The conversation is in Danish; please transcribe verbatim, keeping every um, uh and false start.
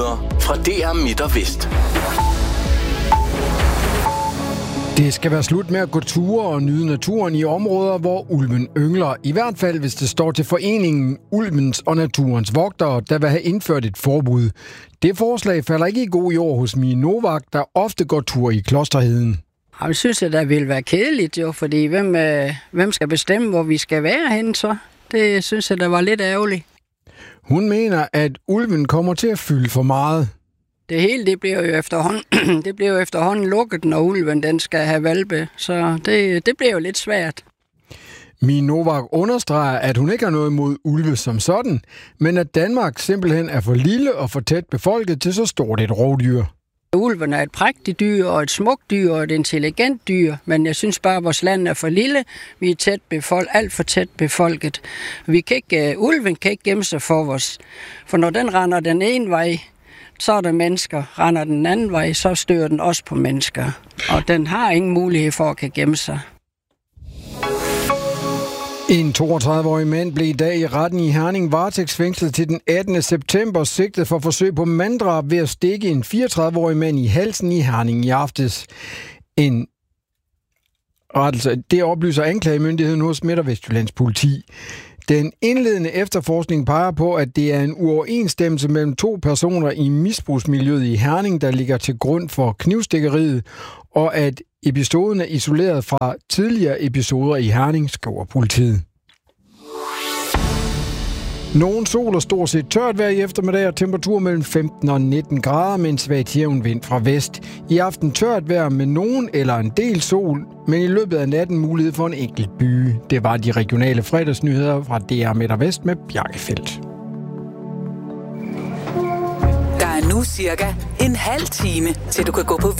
Nyheder fra D R Midt og Vest. Det skal være slut med at gå ture og nyde naturen i områder, hvor ulven yngler. I hvert fald, hvis det står til foreningen Ulvens og Naturens Vogtere, der vil have indført et forbud. Det forslag falder ikke i god jord hos Mie Novak, der ofte går tur i Klosterheden. Jeg synes, at det ville være kedeligt, jo, fordi hvem, øh, hvem skal bestemme, hvor vi skal være henne så? Det synes jeg, der var lidt ærgerligt. Hun mener, at ulven kommer til at fylde for meget. Det hele det bliver jo efterhånden, det bliver jo efterhånden lukket, når ulven den skal have hvalpe, så det, det bliver jo lidt svært. Mie Novak understreger, at hun ikke har noget imod ulve som sådan, men at Danmark simpelthen er for lille og for tæt befolket til så stort et rovdyr. Ulven er et prægtigt dyr og et smukt dyr og et intelligent dyr, men jeg synes bare, at vores land er for lille. Vi er tæt befolket, alt for tæt befolket. Vi kan ikke, uh, ulven kan ikke gemme sig for os, for når den render den ene vej, så er der mennesker. Render den anden vej, så støder den også på mennesker. Og den har ingen mulighed for at kan gemme sig. En toogtredive-årig mand blev i dag i retten i Herning varetægtsfængslet til den attende september, sigtet for forsøg på manddrab ved at stikke en fireogtredive-årig mand i halsen i Herning i aftes. En rettelse, det oplyser anklagemyndigheden hos Midt- og Vestjyllands politi. Den indledende efterforskning peger på, at det er en uoverensstemmelse mellem to personer i misbrugsmiljøet i Herning, der ligger til grund for knivstikkeriet, og at episoden er isoleret fra tidligere episoder i Herning, skriver politiet. Nogen sol og stort set tørt vejr i eftermiddag og temperatur mellem femten og nitten grader med en svagt jævn vind fra vest. I aften tørt vejr med nogen eller en del sol, men i løbet af natten mulighed for en enkelt byge. Det var de regionale fredagsnyheder fra D R Midt og Vest med Bjarke Feldt. Der er nu cirka en halv time, til du kan gå på